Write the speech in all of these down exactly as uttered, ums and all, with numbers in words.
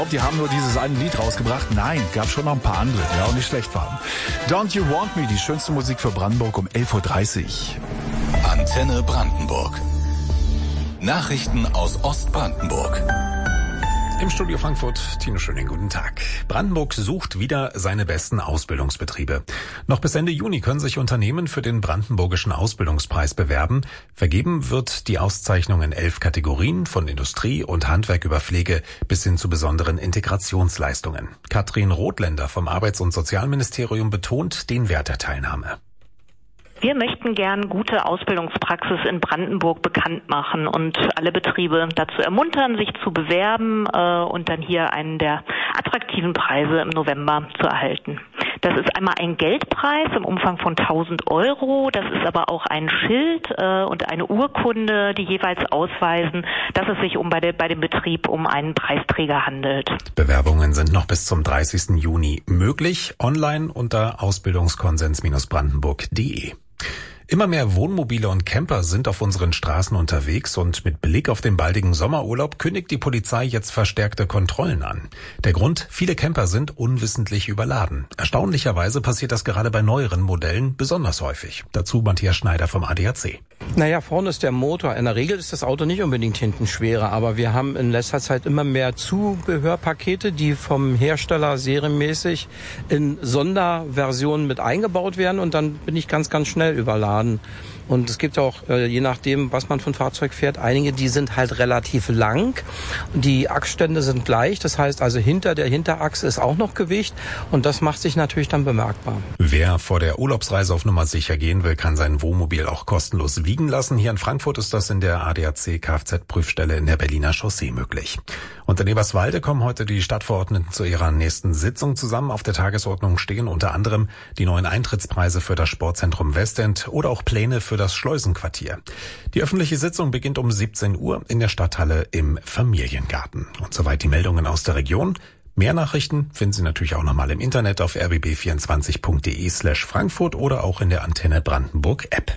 Die haben nur dieses eine Lied rausgebracht. Nein, gab schon noch ein paar andere, die auch nicht schlecht waren. Don't You Want Me, die schönste Musik für Brandenburg um elf Uhr dreißig. Antenne Brandenburg. Nachrichten aus Ostbrandenburg. Im Studio Frankfurt, Tino Schöning, guten Tag. Brandenburg sucht wieder seine besten Ausbildungsbetriebe. Noch bis Ende Juni können sich Unternehmen für den Brandenburgischen Ausbildungspreis bewerben. Vergeben wird die Auszeichnung in elf Kategorien, von Industrie und Handwerk über Pflege bis hin zu besonderen Integrationsleistungen. Katrin Rothländer vom Arbeits- und Sozialministerium betont den Wert der Teilnahme. Wir möchten gern gute Ausbildungspraxis in Brandenburg bekannt machen und alle Betriebe dazu ermuntern, sich zu bewerben äh, und dann hier einen der attraktiven Preise im November zu erhalten. Das ist einmal ein Geldpreis im Umfang von tausend Euro. Das ist aber auch ein Schild äh, und eine Urkunde, die jeweils ausweisen, dass es sich um bei, der, bei dem Betrieb um einen Preisträger handelt. Bewerbungen sind noch bis zum dreißigsten Juni möglich. Online unter ausbildungskonsens Brandenburg punkt de. Immer mehr Wohnmobile und Camper sind auf unseren Straßen unterwegs und mit Blick auf den baldigen Sommerurlaub kündigt die Polizei jetzt verstärkte Kontrollen an. Der Grund: viele Camper sind unwissentlich überladen. Erstaunlicherweise passiert das gerade bei neueren Modellen besonders häufig. Dazu Matthias Schneider vom A D A C. Naja, vorne ist der Motor. In der Regel ist das Auto nicht unbedingt hinten schwerer, aber wir haben in letzter Zeit immer mehr Zubehörpakete, die vom Hersteller serienmäßig in Sonderversionen mit eingebaut werden und dann bin ich ganz, ganz schnell überladen. Und es gibt auch, je nachdem, was man für ein Fahrzeug fährt, einige, die sind halt relativ lang. Die Achsstände sind gleich, das heißt also hinter der Hinterachse ist auch noch Gewicht und das macht sich natürlich dann bemerkbar. Wer vor der Urlaubsreise auf Nummer sicher gehen will, kann sein Wohnmobil auch kostenlos wiegen lassen. Hier in Frankfurt ist das in der A D A C Kfz-Prüfstelle in der Berliner Chaussee möglich. Und in Eberswalde kommen heute die Stadtverordneten zu ihrer nächsten Sitzung zusammen. Auf der Tagesordnung stehen unter anderem die neuen Eintrittspreise für das Sportzentrum Westend oder auch Pläne für das Schleusenquartier. Die öffentliche Sitzung beginnt um siebzehn Uhr in der Stadthalle im Familiengarten. Und soweit die Meldungen aus der Region. Mehr Nachrichten finden Sie natürlich auch nochmal im Internet auf r b b vierundzwanzig punkt de slash Frankfurt oder auch in der Antenne Brandenburg App.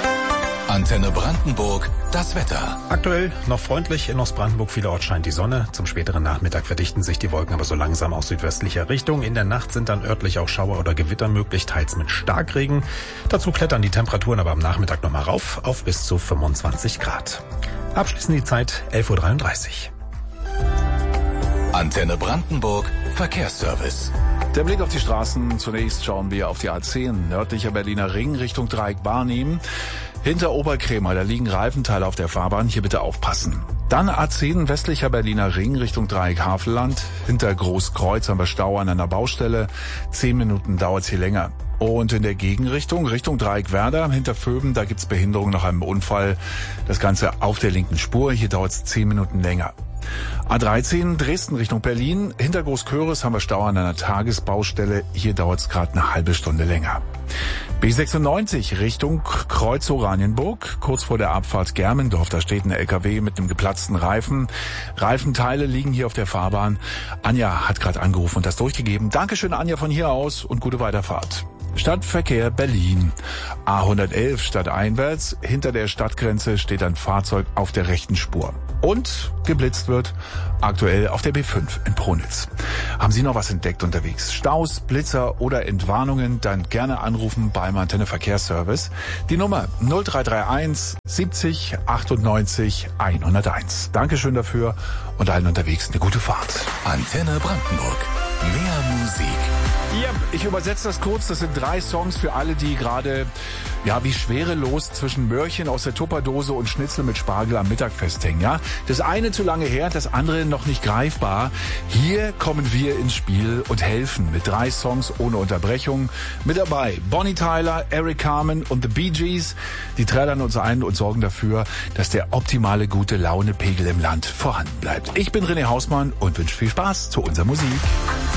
Antenne Brandenburg, das Wetter. Aktuell noch freundlich, in Ostbrandenburg vielerorts scheint die Sonne. Zum späteren Nachmittag verdichten sich die Wolken aber so langsam aus südwestlicher Richtung. In der Nacht sind dann örtlich auch Schauer oder Gewitter möglich, teils mit Starkregen. Dazu klettern die Temperaturen aber am Nachmittag nochmal rauf auf bis zu fünfundzwanzig Grad. Abschließend die Zeit elf Uhr dreiunddreißig. Antenne Brandenburg, Verkehrsservice. Der Blick auf die Straßen. Zunächst schauen wir auf die A zehn, nördlicher Berliner Ring Richtung Dreieck Barnim. Hinter Oberkrämer, da liegen Reifenteile auf der Fahrbahn, hier bitte aufpassen. Dann A zehn, westlicher Berliner Ring Richtung Dreieck Havelland. Hinter Großkreuz haben wir Stau an einer Baustelle. Zehn Minuten dauert's hier länger. Und in der Gegenrichtung, Richtung Dreieck Werder, hinter Vöben, da gibt's Behinderung nach einem Unfall. Das Ganze auf der linken Spur, hier dauert's zehn Minuten länger. A dreizehn, Dresden Richtung Berlin. Hinter Großköris haben wir Stau an einer Tagesbaustelle. Hier dauert's gerade eine halbe Stunde länger. B sechsundneunzig Richtung Kreuz Oranienburg. Kurz vor der Abfahrt Germendorf, da steht ein L K W mit einem geplatzten Reifen. Reifenteile liegen hier auf der Fahrbahn. Anja hat gerade angerufen und das durchgegeben. Dankeschön, Anja, von hier aus und gute Weiterfahrt. Stadtverkehr Berlin. A hundertelf stadteinwärts. Hinter der Stadtgrenze steht ein Fahrzeug auf der rechten Spur. Und geblitzt wird aktuell auf der B fünf in Pronitz. Haben Sie noch was entdeckt unterwegs? Staus, Blitzer oder Entwarnungen? Dann gerne anrufen beim Antenne Verkehrsservice. Die Nummer null drei drei eins siebzig achtundneunzig hunderteins. Dankeschön dafür und allen unterwegs eine gute Fahrt. Antenne Brandenburg. Mehr Musik. Ja, ich übersetze das kurz. Das sind drei Songs für alle, die gerade, ja, wie schwerelos zwischen Möhrchen aus der Tupperdose und Schnitzel mit Spargel am Mittag festhängen, ja. Das eine zu lange her, das andere noch nicht greifbar. Hier kommen wir ins Spiel und helfen mit drei Songs ohne Unterbrechung. Mit dabei Bonnie Tyler, Eric Carmen und The Bee Gees. Die trällern uns ein und sorgen dafür, dass der optimale gute Laune-Pegel im Land vorhanden bleibt. Ich bin René Hausmann und wünsche viel Spaß zu unserer Musik.